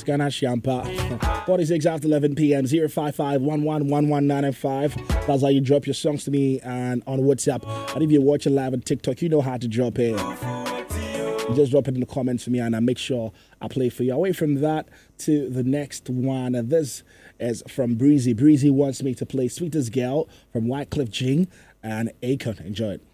It's Ghana Shampa. 46 after 11 p.m. 055-11-11995. That's how you drop your songs to me and on WhatsApp. And if you're watching live on TikTok, you know how to drop it. You just drop it in the comments for me and I make sure I play for you. Away from that to the next one. This is from Breezy. Breezy wants me to play Sweetest Girl from Wyclef Jean and Akon. Enjoy it.